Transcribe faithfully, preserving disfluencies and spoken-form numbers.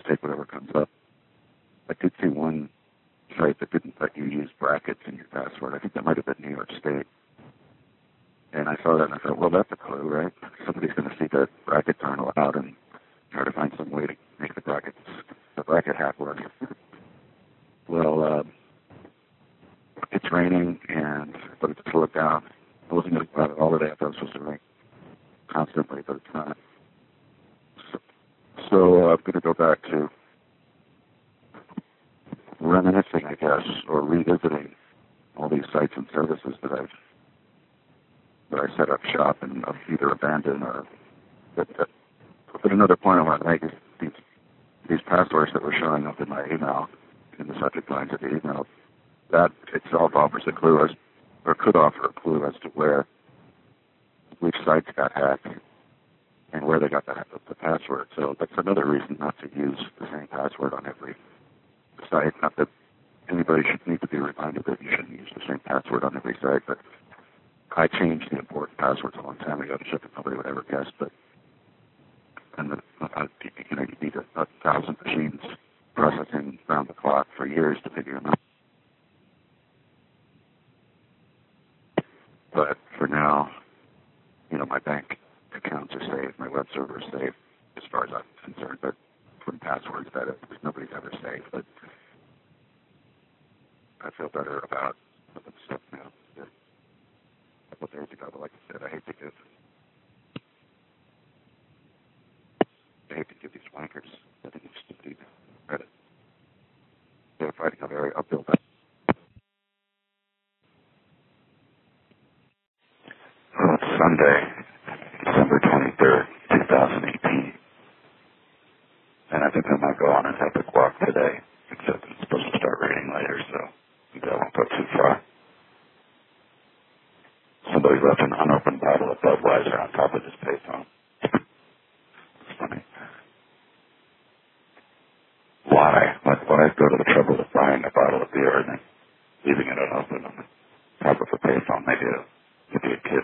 take whatever comes up. I did see one site that didn't let you use brackets in your password. I think that might have been New York State. And I saw that and I thought, well, that's a clue, right? Somebody's going to see that brackets aren't allowed and try to find some way to make the brackets, the bracket hack work. Well, uh, it's raining, and but it's slowed down. I wasn't going to go out all the day. I thought it was supposed to rain constantly, but it's not. So, so uh, I'm going to go back to reminiscing, I guess, or revisiting all these sites and services that I've that I set up shop and I've either abandoned or. But, uh, but another point I want to make is these these passwords that were showing up in my email, in the subject lines of the email, that itself offers a clue as, or could offer a clue as to where, which sites got hacked and where they got the, the password. So that's another reason not to use the same password on every site. Not that anybody should need to be reminded that you shouldn't use the same password on every site, but I changed the important passwords a long time ago, so that nobody would ever guess. But and the, uh, you know, you need a, a thousand machines processing around the clock for years to figure them out. But for now, you know, my bank accounts are safe, my web server is safe, as far as I'm concerned. But from passwords, that is, nobody's ever safe. But I feel better about the stuff now. A couple of days ago, but like I said, I hate to give, I hate to give these wankers, I think it's stupid credit. They're fighting a very uphill battle. Well, it's Sunday, December twenty-third, twenty eighteen. And I think I might go on an epic walk today, except it's supposed to start raining later, so maybe I won't go too far. Somebody left an unopened bottle of Budweiser on top of his payphone. It's funny. Why? Why? Why go to the trouble of buying a bottle of beer and then